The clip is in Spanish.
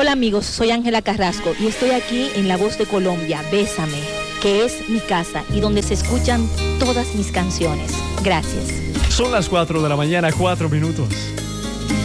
Hola amigos, soy Ángela Carrasco y estoy aquí en La Voz de Colombia, Bésame, que es mi casa y donde se escuchan todas mis canciones. Gracias. Son las 4 de la mañana, 4 minutos.